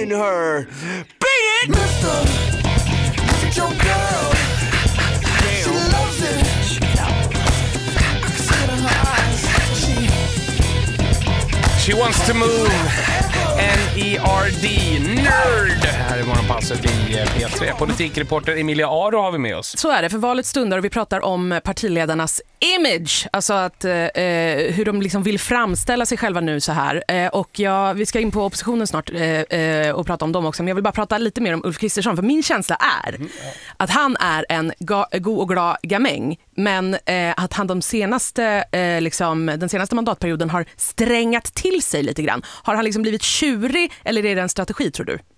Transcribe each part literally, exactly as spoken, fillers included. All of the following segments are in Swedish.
in her. Beat it! Mister, look at your girl. Damn. She loves it. I can see it in her eyes. She... She wants to move. N E R D, nerd. Här är morgonpasset i P tre. Politikreporter Emilia Aro har vi med oss. Så är det, för valet stundar och vi pratar om partiledarnas image. Alltså att, eh, hur de liksom vill framställa sig själva nu så här. Eh, och ja, vi ska in på oppositionen snart eh, eh, och prata om dem också. Men jag vill bara prata lite mer om Ulf Kristersson. För min känsla är mm, ja. att han är en ga- god och glad gamäng. Men eh, att han de senaste, eh, liksom, den senaste mandatperioden har strängat till sig lite grann. Har han liksom blivit tjurig eller är det en strategi, tror du? Um,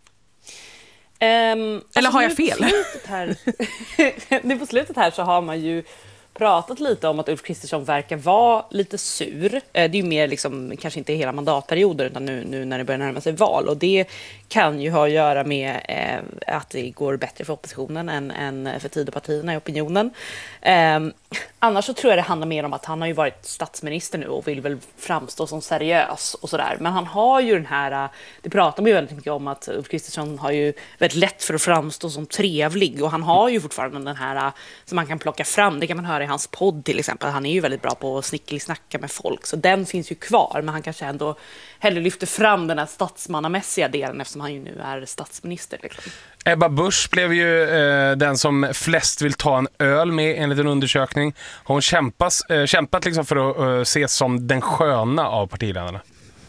Eller alltså har jag fel? Här, nu på slutet här så har man ju pratat lite om att Ulf Kristersson verkar vara lite sur. Det är ju mer liksom, kanske inte hela mandatperioden utan nu, nu när det börjar närma sig val. Och det kan ju ha att göra med eh, att det går bättre för oppositionen än, än för Tidöpartierna i opinionen. Eh, annars så tror jag det handlar mer om att han har ju varit statsminister nu och vill väl framstå som seriös och sådär. Men han har ju den här, det pratar man ju väldigt mycket om att Ulf Kristersson har ju väldigt lätt för att framstå som trevlig. Och han har ju fortfarande den här som man kan plocka fram, det kan man höra i hans podd till exempel. Han är ju väldigt bra på att snickelsnacka med folk. Så den finns ju kvar, men han kanske ändå hellre lyfter fram den här statsmannamässiga delen eftersom han ju nu är statsminister. Liksom. Ebba Busch blev ju eh, den som flest vill ta en öl med enligt en undersökning. Har hon kämpas, eh, kämpat liksom för att eh, ses som den sköna av partiledarna?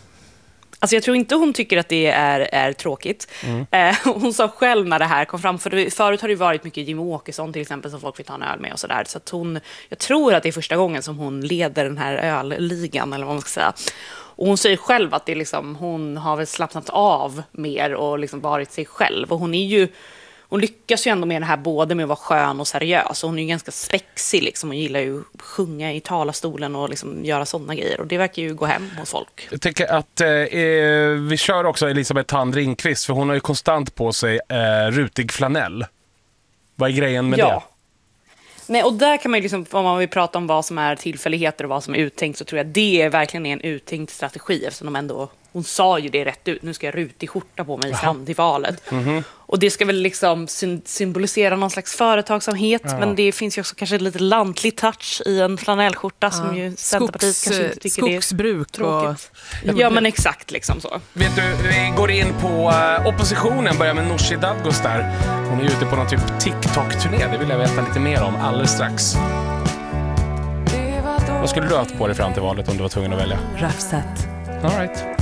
Alltså jag tror inte hon tycker att det är, är tråkigt. Mm. Eh, hon sa själv när det här kom fram, för det, förut har det varit mycket Jimmie Åkesson till exempel som folk vill ta en öl med och sådär. Så att hon, jag tror att det är första gången som hon leder den här ölligan eller vad man ska säga. Och hon säger själv att det liksom, hon har väl slappnat av mer och liksom varit sig själv. Och hon är ju, hon lyckas ju ändå med det här både med att vara skön och seriös. Och hon är ju ganska spexig liksom. Hon gillar ju att sjunga i talarstolen och liksom göra sådana grejer. Och det verkar ju gå hem hos folk. Jag tänker att eh, vi kör också Elisabeth Thand Ringqvist. För hon har ju konstant på sig eh, rutig flanell. Vad är grejen med ja. det? Nej, och där kan man ju liksom, om man vill prata om vad som är tillfälligheter och vad som är uttänkt, så tror jag det är verkligen en uttänkt strategi eftersom de ändå, hon sa ju det rätt ut, nu ska jag rutig skjorta på mig fram till valet. Mm-hmm. Och det ska väl liksom symbolisera någon slags företagsamhet, ja. Men det finns ju också kanske lite lantlig touch i en flanellskjorta ja. Som ju Centerpartiet Skogs, kanske inte tycker skogsbruk det är tråkigt. Och... Ja, men exakt liksom så. Vet du, vi går in på uh, oppositionen, börjar med Nooshi Dadgostar. Hon är ute på någon typ TikTok-turné, det vill jag veta lite mer om alldeles strax. Vad skulle du ha haft på dig fram till valet om du var tvungen att välja? Räfset. All right.